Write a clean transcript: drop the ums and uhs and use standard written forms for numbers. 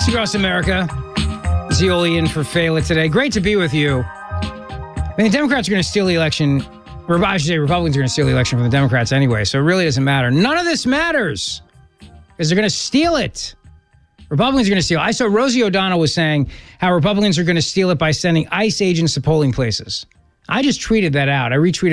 across America. Zioli in for Fela today. Great to be with you. I mean, the Democrats are going to steal the election. Or I should say Republicans are going to steal the election from the Democrats anyway, so it really doesn't matter. None of this matters because they're going to steal it. Republicans are going to steal. I saw Rosie O'Donnell was saying how Republicans are going to steal it by sending ICE agents to polling places. I just tweeted that out. I retweeted